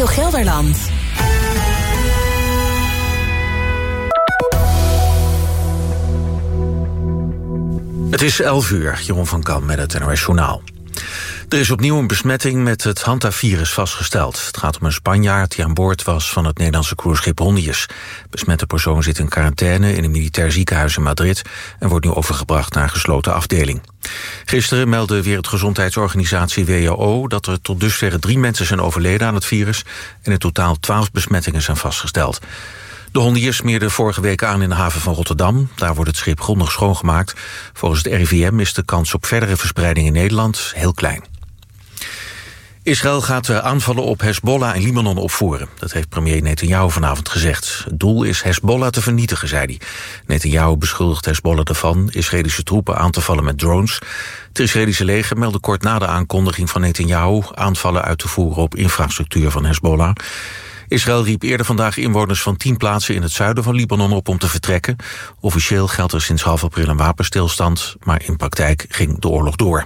Radio Gelderland. Het is 11:00, Jeroen van Kam met het NOS Journaal. Er is opnieuw een besmetting met het Hantavirus vastgesteld. Het gaat om een Spanjaard die aan boord was van het Nederlandse cruiseschip Hondius. Besmette persoon zit in quarantaine in een militair ziekenhuis in Madrid en wordt nu overgebracht naar een gesloten afdeling. Gisteren meldde Wereldgezondheidsorganisatie WHO dat er tot dusver 3 mensen zijn overleden aan het virus en in totaal 12 besmettingen zijn vastgesteld. De Hondius smeerde vorige week aan in de haven van Rotterdam. Daar wordt het schip grondig schoongemaakt. Volgens het RIVM is de kans op verdere verspreiding in Nederland heel klein. Israël gaat aanvallen op Hezbollah in Libanon opvoeren. Dat heeft premier Netanyahu vanavond gezegd. Het doel is Hezbollah te vernietigen, zei hij. Netanyahu beschuldigt Hezbollah ervan Israëlische troepen aan te vallen met drones. Het Israëlische leger meldde kort na de aankondiging van Netanyahu aanvallen uit te voeren op infrastructuur van Hezbollah. Israël riep eerder vandaag inwoners van 10 plaatsen in het zuiden van Libanon op om te vertrekken. Officieel geldt er sinds half april een wapenstilstand, maar in praktijk ging de oorlog door.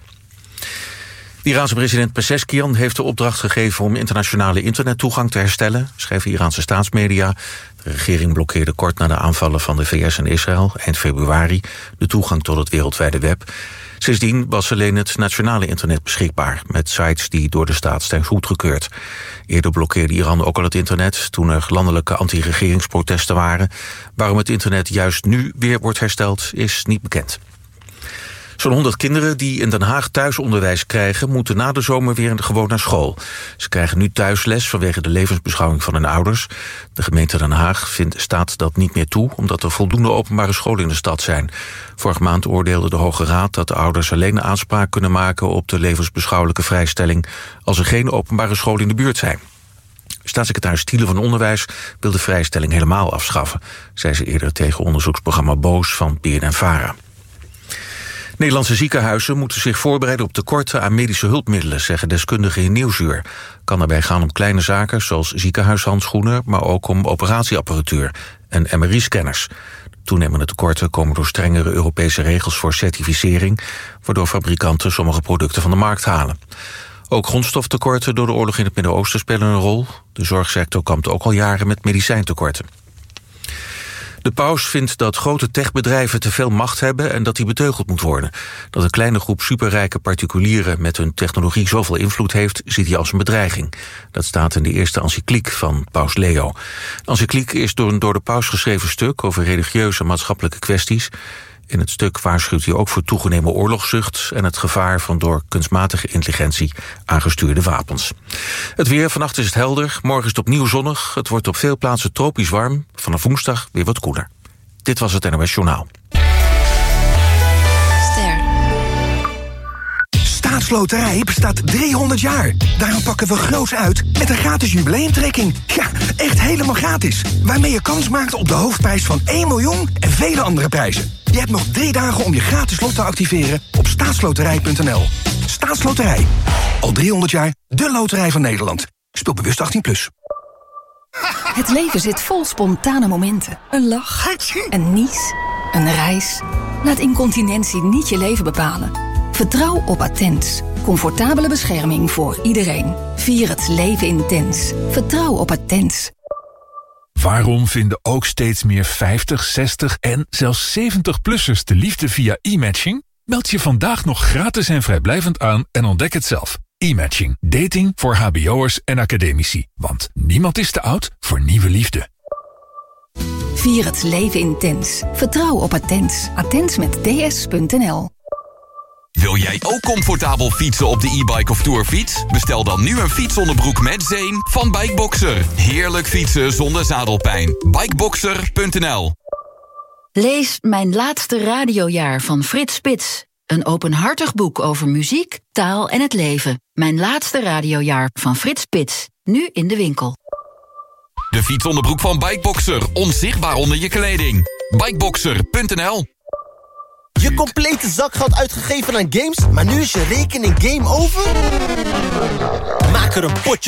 De Iraanse president Pezeshkian heeft de opdracht gegeven om internationale internettoegang te herstellen, schrijven Iraanse staatsmedia. De regering blokkeerde kort na de aanvallen van de VS en Israël eind februari de toegang tot het wereldwijde web. Sindsdien was alleen het nationale internet beschikbaar, met sites die door de staat zijn goedgekeurd. Eerder blokkeerde Iran ook al het internet toen er landelijke anti-regeringsprotesten waren. Waarom het internet juist nu weer wordt hersteld is niet bekend. Zo'n 100 kinderen die in Den Haag thuisonderwijs krijgen, moeten na de zomer weer gewoon naar school. Ze krijgen nu thuisles vanwege de levensbeschouwing van hun ouders. De gemeente Den Haag staat dat niet meer toe, omdat er voldoende openbare scholen in de stad zijn. Vorige maand oordeelde de Hoge Raad dat de ouders alleen aanspraak kunnen maken op de levensbeschouwelijke vrijstelling als er geen openbare scholen in de buurt zijn. Staatssecretaris Thiele van Onderwijs wil de vrijstelling helemaal afschaffen, zei ze eerder tegen onderzoeksprogramma BOOS van BNNVARA. Nederlandse ziekenhuizen moeten zich voorbereiden op tekorten aan medische hulpmiddelen, zeggen deskundigen in Nieuwsuur. Kan daarbij gaan om kleine zaken zoals ziekenhuishandschoenen, maar ook om operatieapparatuur en MRI-scanners. Toenemende tekorten komen door strengere Europese regels voor certificering, waardoor fabrikanten sommige producten van de markt halen. Ook grondstoftekorten door de oorlog in het Midden-Oosten spelen een rol. De zorgsector kampt ook al jaren met medicijntekorten. De paus vindt dat grote techbedrijven te veel macht hebben en dat die beteugeld moet worden. Dat een kleine groep superrijke particulieren met hun technologie zoveel invloed heeft, ziet hij als een bedreiging. Dat staat in de eerste encycliek van paus Leo. De encycliek is door de paus geschreven stuk over religieuze en maatschappelijke kwesties. In het stuk waarschuwt hij ook voor toegenomen oorlogszucht en het gevaar van door kunstmatige intelligentie aangestuurde wapens. Het weer, vannacht is het helder, morgen is het opnieuw zonnig. Het wordt op veel plaatsen tropisch warm, vanaf woensdag weer wat koeler. Dit was het NOS Journaal. Staatsloterij bestaat 300 jaar. Daarom pakken we groots uit met een gratis jubileumtrekking. Ja, echt helemaal gratis. Waarmee je kans maakt op de hoofdprijs van 1 miljoen en vele andere prijzen. Je hebt nog 3 dagen om je gratis lot te activeren op staatsloterij.nl. Staatsloterij. Al 300 jaar de loterij van Nederland. Speel bewust 18+. Het leven zit vol spontane momenten. Een lach, een nies, een reis. Laat incontinentie niet je leven bepalen. Vertrouw op Attens. Comfortabele bescherming voor iedereen. Vier het leven intens. Vertrouw op Attens. Waarom vinden ook steeds meer 50, 60 en zelfs 70-plussers de liefde via e-matching? Meld je vandaag nog gratis en vrijblijvend aan en ontdek het zelf. E-matching. Dating voor hbo'ers en academici. Want niemand is te oud voor nieuwe liefde. Vier het leven intens. Vertrouw op Attens. Attens met ds.nl. Wil jij ook comfortabel fietsen op de e-bike of tourfiets? Bestel dan nu een fietsonderbroek met zeem van Bikeboxer. Heerlijk fietsen zonder zadelpijn. Bikeboxer.nl. Lees Mijn laatste radiojaar van Frits Spits. Een openhartig boek over muziek, taal en het leven. Mijn laatste radiojaar van Frits Spits. Nu in de winkel. De fietsonderbroek van Bikeboxer. Onzichtbaar onder je kleding. Bikeboxer.nl. Je complete zakgeld uitgegeven aan games, maar nu is je rekening game over? Maak er een potje